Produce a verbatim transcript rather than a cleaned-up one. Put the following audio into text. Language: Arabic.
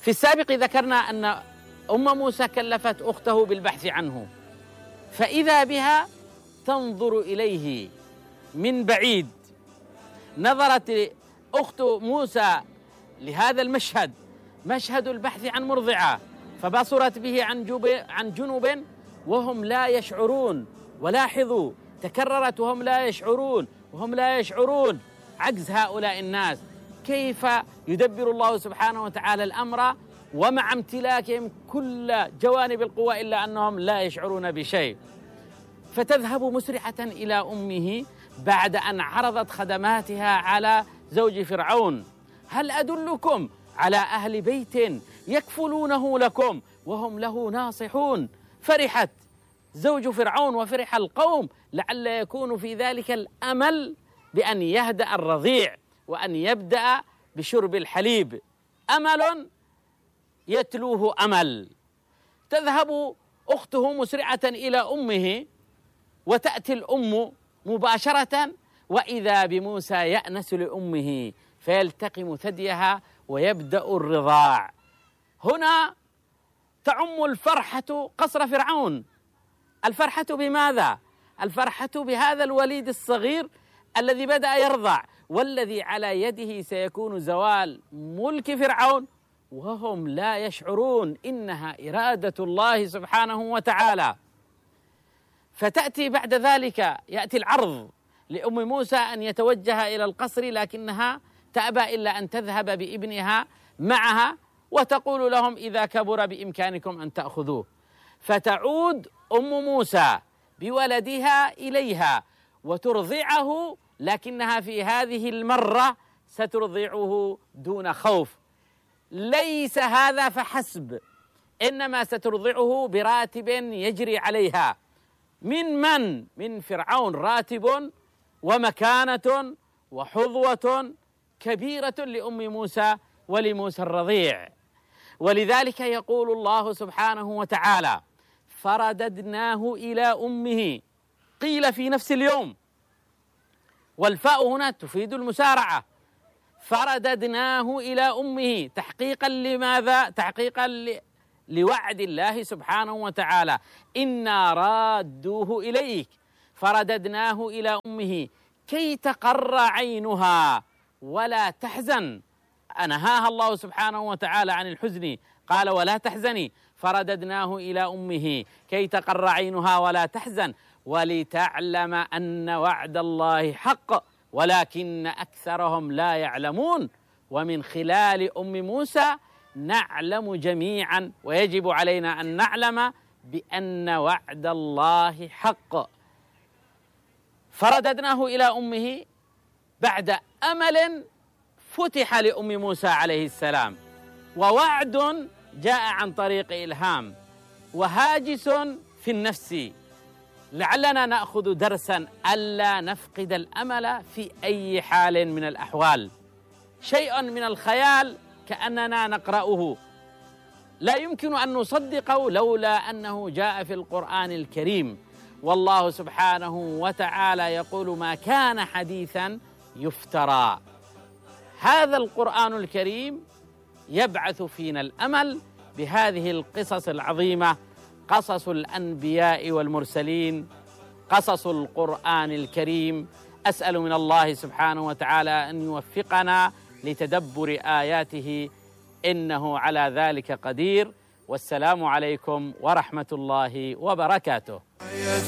في السابق ذكرنا أن أم موسى كلفت أخته بالبحث عنه، فإذا بها تنظر إليه من بعيد. نظرت أخت موسى لهذا المشهد، مشهد البحث عن مرضعة، فبصرت به عن جنب وهم لا يشعرون. ولاحظوا تكررت وهم لا يشعرون وهم لا يشعرون، عجز هؤلاء الناس. كيف يدبر الله سبحانه وتعالى الأمر ومع امتلاكهم كل جوانب القوى إلا أنهم لا يشعرون بشيء؟ فتذهب مسرعة إلى أمه بعد أن عرضت خدماتها على زوج فرعون: هل أدلكم على أهل بيت يكفلونه لكم وهم له ناصحون؟ فرحت زوج فرعون وفرح القوم لعل يكون في ذلك الأمل بأن يهدأ الرضيع وأن يبدأ بشرب الحليب. أمل يتلوه أمل. تذهب أخته مسرعة إلى أمه، وتأتي الأم مباشرة وإذا بموسى يأنس لأمه فيلتقم ثديها ويبدأ الرضاع. هنا تعم الفرحة قصر فرعون. الفرحة بماذا؟ الفرحة بهذا الوليد الصغير الذي بدأ يرضع، والذي على يده سيكون زوال ملك فرعون وهم لا يشعرون. إنها إرادة الله سبحانه وتعالى. فتأتي بعد ذلك، يأتي العرض لأم موسى أن يتوجه إلى القصر، لكنها تأبى إلا أن تذهب بابنها معها وتقول لهم: إذا كبر بإمكانكم أن تأخذوه. فتعود أم موسى بولدها إليها وترضعه، لكنها في هذه المرة سترضعه دون خوف. ليس هذا فحسب، إنما سترضعه براتب يجري عليها. من من؟ من فرعون. راتب ومكانة وحظوة كبيرة لأم موسى ولموسى الرضيع. ولذلك يقول الله سبحانه وتعالى: فرددناه إلى أمه. قيل في نفس اليوم، والفاء هنا تفيد المسارعة. فرددناه إلى أمه تحقيقا لماذا؟ تحقيقا ل... لوعد الله سبحانه وتعالى: إنا رادوه إليك. فرددناه إلى أمه كي تقر عينها ولا تحزن. أنهاها الله سبحانه وتعالى عن الحزن، قال: ولا تحزني. فرددناه إلى أمه كي تقر عينها ولا تحزن ولتعلم أن وعد الله حق ولكن أكثرهم لا يعلمون. ومن خلال أم موسى نعلم جميعا، ويجب علينا أن نعلم بأن وعد الله حق. فرددناه إلى أمه بعد أمل فتح لأم موسى عليه السلام، ووعد جاء عن طريق إلهام، وهاجس في النفس. لعلنا نأخذ درسا ألا نفقد الأمل في أي حال من الأحوال. شيء من الخيال كأننا نقرأه لا يمكن أن نصدقه لولا أنه جاء في القرآن الكريم. والله سبحانه وتعالى يقول: ما كان حديثا يفترى. هذا القرآن الكريم يبعث فينا الأمل بهذه القصص العظيمة، قصص الأنبياء والمرسلين، قصص القرآن الكريم. أسأل من الله سبحانه وتعالى أن يوفقنا لتدبر آياته، إنه على ذلك قدير. والسلام عليكم ورحمة الله وبركاته.